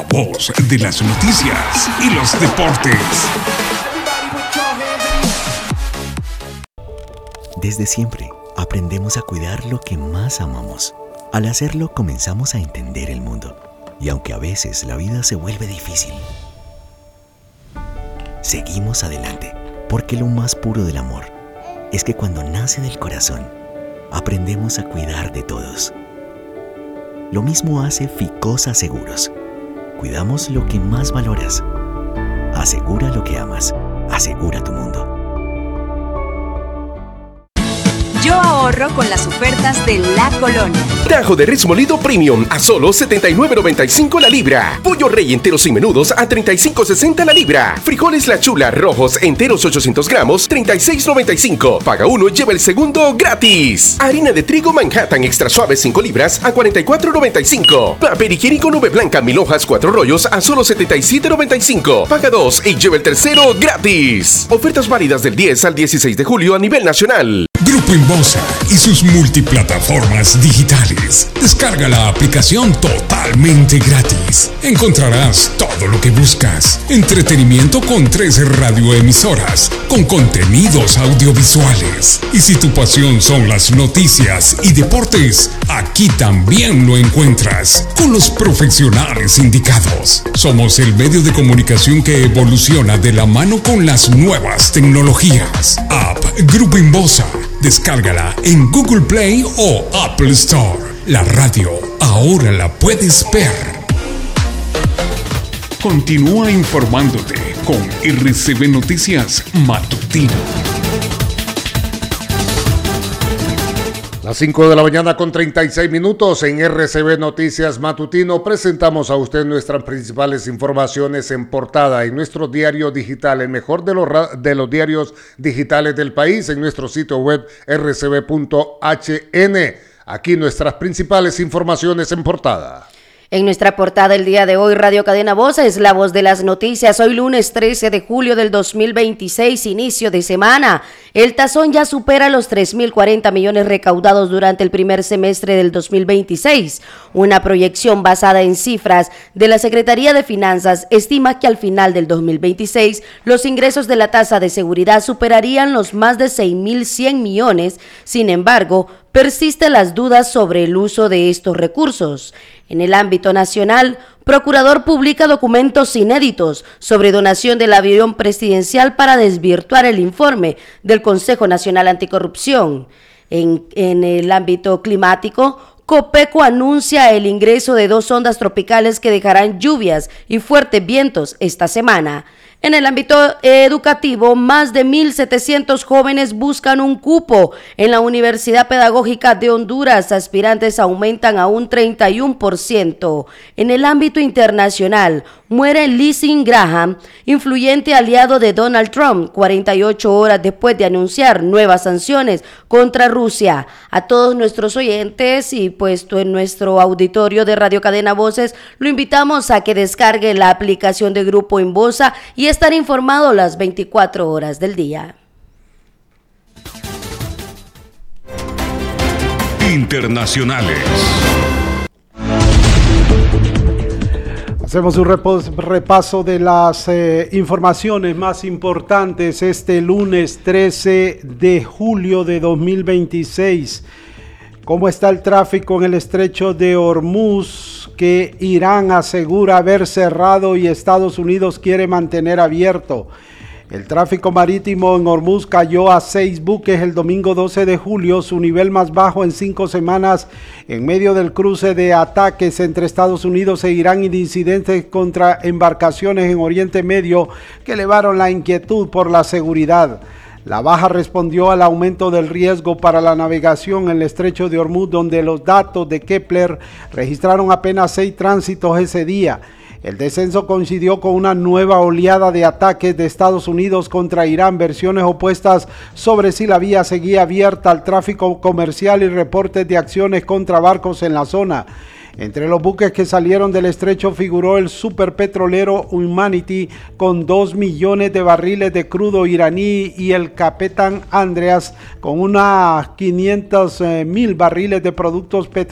Voz de las noticias y los deportes. Desde siempre, aprendemos a cuidar lo que más amamos. Al hacerlo, comenzamos a entender el mundo. Y aunque a veces la vida se vuelve difícil, seguimos adelante, porque lo más puro del amor es que cuando nace del corazón, aprendemos a cuidar de todos. Lo mismo hace Ficosa Seguros. Cuidamos lo que más valoras. Asegura lo que amas. Asegura tu mundo. Yo ahorro con las ofertas de La Colonia. Tajo de res molido premium a solo $79.95 la libra. Pollo rey entero sin menudos a $35.60 la libra. Frijoles La Chula rojos enteros 800 gramos, $36.95. Paga uno y lleva el segundo gratis. Harina de trigo Manhattan extra suave 5 libras a $44.95. Papel higiénico Nube Blanca 1000 hojas 4 rollos a solo $77.95. Paga 2 y lleva el tercero gratis. Ofertas válidas del 10 al 16 de julio a nivel nacional. Grupo Inbosa y sus multiplataformas digitales. Descarga la aplicación totalmente gratis. Encontrarás todo lo que buscas. Entretenimiento con 13 radioemisoras, con contenidos audiovisuales. Y si tu pasión son las noticias y deportes, aquí también lo encuentras, con los profesionales indicados. Somos el medio de comunicación que evoluciona de la mano con las nuevas tecnologías. App Grupo Inbosa. Descárgala en Google Play o Apple Store. La radio ahora la puedes ver. Continúa informándote con RCB Noticias Matutino. Las 5 de la mañana con 36 minutos en RCB Noticias Matutino presentamos a usted nuestras principales informaciones en portada en nuestro diario digital, el mejor de los diarios digitales del país, en nuestro sitio web rcb.hn. Aquí nuestras principales informaciones en portada. En nuestra portada el día de hoy, Radio Cadena Voz es la voz de las noticias. Hoy lunes 13 de julio del 2026, inicio de semana. El tazón ya supera los 3.040 millones recaudados durante el primer semestre del 2026. Una proyección basada en cifras de la Secretaría de Finanzas estima que al final del 2026 los ingresos de la tasa de seguridad superarían los más de 6.100 millones. Sin embargo, persisten las dudas sobre el uso de estos recursos. En el ámbito nacional, Procurador publica documentos inéditos sobre donación del avión presidencial para desvirtuar el informe del Consejo Nacional Anticorrupción. En el ámbito climático, Copeco anuncia el ingreso de 2 ondas tropicales que dejarán lluvias y fuertes vientos esta semana. En el ámbito educativo, más de 1.700 jóvenes buscan un cupo en la Universidad Pedagógica de Honduras. Aspirantes aumentan a un 31%. En el ámbito internacional, muere Lindsey Graham, influyente aliado de Donald Trump, 48 horas después de anunciar nuevas sanciones contra Rusia. A todos nuestros oyentes y puesto en nuestro auditorio de Radio Cadena Voces, lo invitamos a que descargue la aplicación de Grupo Inbosa y estar informado las 24 horas del día. Internacionales. Hacemos un repaso de las informaciones más importantes este lunes 13 de julio de 2026. ¿Cómo está el tráfico en el estrecho de Hormuz, que Irán asegura haber cerrado y Estados Unidos quiere mantener abierto? El tráfico marítimo en Hormuz cayó a 6 buques el domingo 12 de julio, su nivel más bajo en 5 semanas, en medio del cruce de ataques entre Estados Unidos e Irán y de incidentes contra embarcaciones en Oriente Medio que elevaron la inquietud por la seguridad. La baja respondió al aumento del riesgo para la navegación en el estrecho de Hormuz, donde los datos de Kepler registraron apenas 6 tránsitos ese día. El descenso coincidió con una nueva oleada de ataques de Estados Unidos contra Irán, versiones opuestas sobre si la vía seguía abierta al tráfico comercial y reportes de acciones contra barcos en la zona. Entre los buques que salieron del estrecho figuró el superpetrolero Humanity con 2 millones de barriles de crudo iraní y el Capitán Andreas con unas 500,000 barriles de productos petroleros